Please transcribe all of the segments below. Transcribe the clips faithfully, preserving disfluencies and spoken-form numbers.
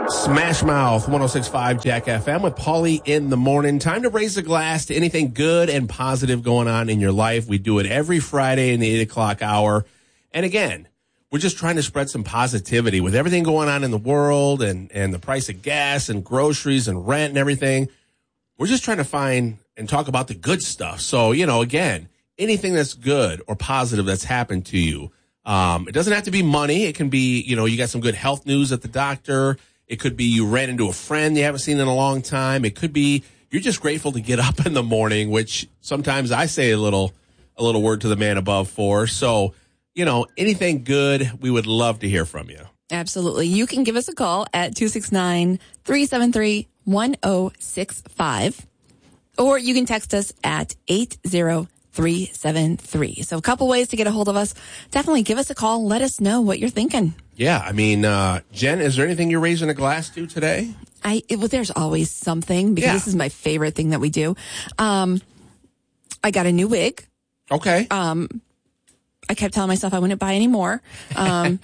Smash Mouth, one oh six point five Jack F M with Paulie in the morning. Time to raise a glass to anything good and positive going on in your life. We do it every Friday in the eight o'clock hour. And again, we're just trying to spread some positivity with everything going on in the world and, and the price of gas and groceries and rent and everything. We're just trying to find and talk about the good stuff. So, you know, again, anything that's good or positive that's happened to you. Um, it doesn't have to be money. It can be, you know, you got some good health news at the doctor. It could be you ran into a friend you haven't seen in a long time. It could be you're just grateful to get up in the morning, which sometimes I say a little, a little word to the man above for. So, you know, anything good, we would love to hear from you. Absolutely. You can give us a call at two six nine, three seven three, one oh six five, or you can text us at eight zero three seven three. So a couple ways to get a hold of us. Definitely give us a call. Let us know what you're thinking. Yeah, I mean, uh, Jen, is there anything you're raising a glass to today? I it, well, there's always something because Yeah. this is my favorite thing that we do. Um, I got a new wig. Okay. Um, I kept telling myself I wouldn't buy any more. Um,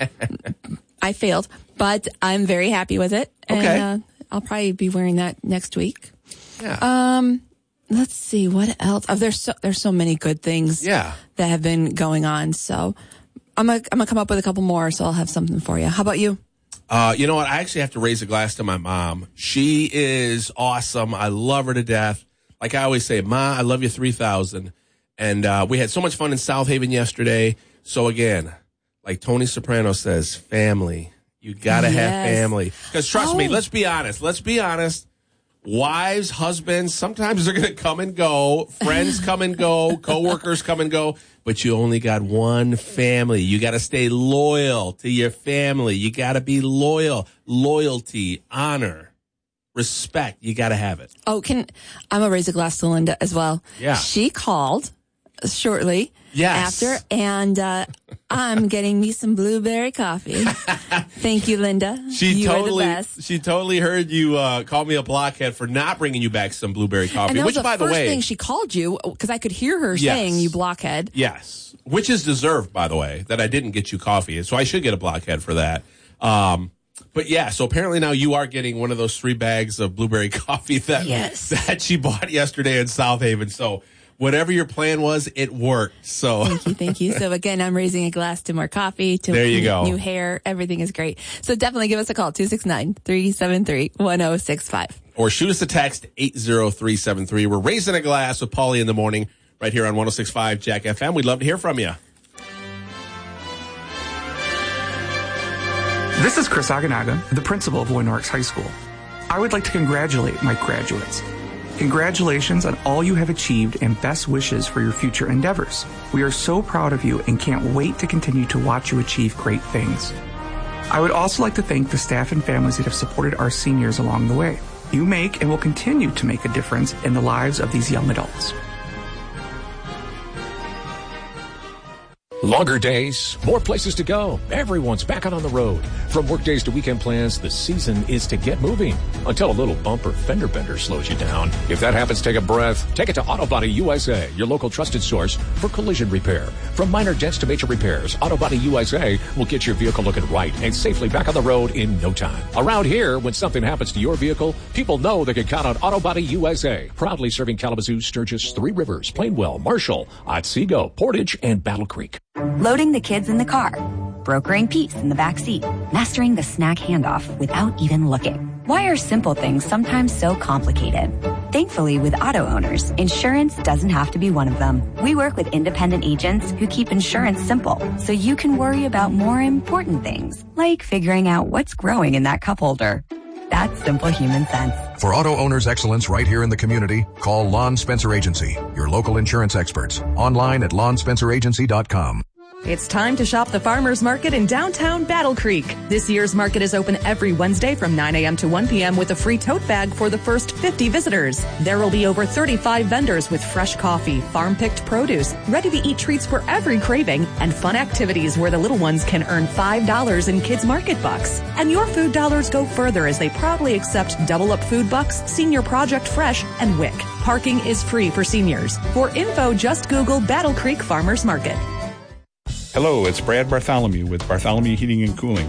I failed, but I'm very happy with it. And, Okay. uh, I'll probably be wearing that next week. Yeah. Um, let's see what else. Oh, there's so there's so many good things. Yeah. That have been going on. So I'm gonna I'm gonna come up with a couple more. So I'll have something for you. How about you? Uh, you know what? I actually have to raise a glass to my mom. She is awesome. I love her to death. Like I always say, Ma, I love you three thousand. And uh, we had so much fun in South Haven yesterday. So again, like Tony Soprano says, family. You gotta Yes. have family. Because trust Oh. me, let's be honest. Let's be honest. Wives, husbands, sometimes they're going to come and go. Friends come and go. Coworkers come and go. But you only got one family. You got to stay loyal to your family. You got to be loyal. Loyalty, honor, respect. You got to have it. Oh, can I'm gonna raise a glass to Linda as well. Yeah. She called shortly Yes. after, and uh, I'm getting me some blueberry coffee. Thank you, Linda. She you totally, are the best. she totally heard you uh, call me a blockhead for not bringing you back some blueberry coffee. And that which, was the by the first way, thing she called you because I could hear her Yes. saying you blockhead. yes, which is deserved, by the way, that I didn't get you coffee, so I should get a blockhead for that. Um, but yeah, so apparently now you are getting one of those three bags of blueberry coffee that Yes. that she bought yesterday in South Haven. So whatever your plan was, it worked. So Thank you, thank you. So again, I'm raising a glass to more coffee, to There you new, go. new hair. Everything is great. So definitely give us a call, two six nine, three seven three, one oh six five. or shoot us a text eight zero three seven three. We're raising a glass with Paulie in the morning right here on one oh six point five Jack F M. We'd love to hear from you. This is Chris Aganaga, the principal of Roy Norris High School. I would like to congratulate my graduates. Congratulations on all you have achieved and best wishes for your future endeavors. We are so proud of you and can't wait to continue to watch you achieve great things. I would also like to thank the staff and families that have supported our seniors along the way. You make and will continue to make a difference in the lives of these young adults. Longer days, more places to go. Everyone's back out on the road. From work days to weekend plans, the season is to get moving until a little bump or fender bender slows you down. If that happens, take a breath. Take it to Auto Body U S A, your local trusted source for collision repair. From minor dents to major repairs, Auto Body U S A will get your vehicle looking right and safely back on the road in no time. Around here, when something happens to your vehicle, people know they can count on Auto Body U S A. Proudly serving Kalamazoo, Sturgis, Three Rivers, Plainwell, Marshall, Otsego, Portage, and Battle Creek. Loading the kids in the car, brokering peace in the back seat, mastering the snack handoff without even looking. Why are simple things sometimes so complicated? Thankfully, with auto owners, insurance doesn't have to be one of them. We work with independent agents who keep insurance simple, so you can worry about more important things, like figuring out what's growing in that cup holder. That's simple human sense. For auto owners' excellence right here in the community, call Lon Spencer Agency, your local insurance experts. Online at lon spencer agency dot com. It's time to shop the Farmers Market in downtown Battle Creek. This year's market is open every Wednesday from nine a.m. to one p.m. with a free tote bag for the first fifty visitors. There will be over thirty-five vendors with fresh coffee, farm-picked produce, ready-to-eat treats for every craving, and fun activities where the little ones can earn five dollars in Kids Market Bucks. And your food dollars go further as they proudly accept Double Up Food Bucks, Senior Project Fresh, and W I C. Parking is free for seniors. For info, just Google Battle Creek Farmers Market. Hello, it's Brad Bartholomew with Bartholomew Heating and Cooling.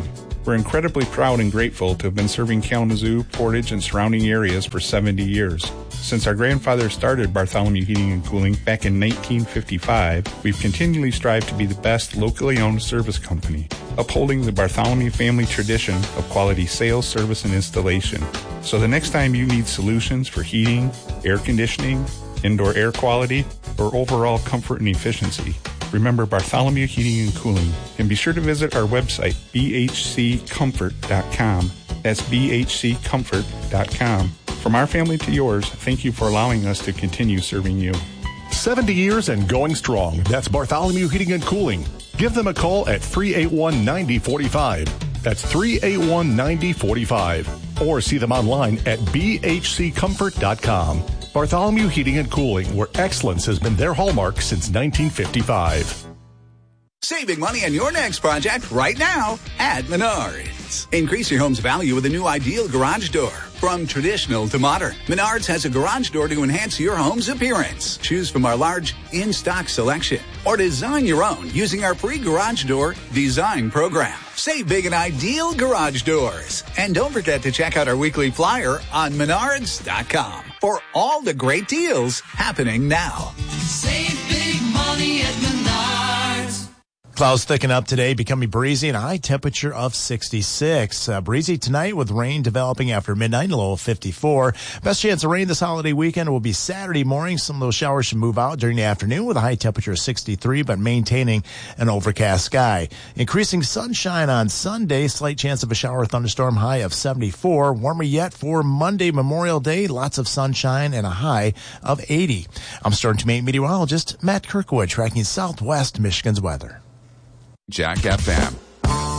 We're incredibly proud and grateful to have been serving Kalamazoo, Portage, and surrounding areas for seventy years. Since our grandfather started Bartholomew Heating and Cooling back in nineteen fifty-five, we've continually strived to be the best locally owned service company, upholding the Bartholomew family tradition of quality sales, service, and installation. So the next time you need solutions for heating, air conditioning, indoor air quality, or overall comfort and efficiency, remember Bartholomew Heating and Cooling. And be sure to visit our website, b h c comfort dot com. That's b h c comfort dot com. From our family to yours, thank you for allowing us to continue serving you. seventy years and going strong. That's Bartholomew Heating and Cooling. Give them a call at three eight one, nine zero four five. That's three eight one, nine zero four five. Or see them online at b h c comfort dot com. Bartholomew Heating and Cooling, where excellence has been their hallmark since nineteen fifty-five. Saving money on your next project right now at Menards. Increase your home's value with a new ideal garage door. From traditional to modern, Menards has a garage door to enhance your home's appearance. Choose from our large in-stock selection or design your own using our free garage door design program. Save big on ideal garage doors. And don't forget to check out our weekly flyer on menards dot com for all the great deals happening now. Save big money at Menards. Clouds thicken up today, becoming breezy and a high temperature of sixty-six. Uh, breezy tonight with rain developing after midnight, a low of fifty-four. Best chance of rain this holiday weekend will be Saturday morning. Some of those showers should move out during the afternoon with a high temperature of sixty-three, but maintaining an overcast sky. Increasing sunshine on Sunday, slight chance of a shower or thunderstorm, high of seventy-four. Warmer yet for Monday, Memorial Day, lots of sunshine and a high of eighty. I'm Storm Team eight meteorologist Matt Kirkwood, tracking Southwest Michigan's weather. Jack F M.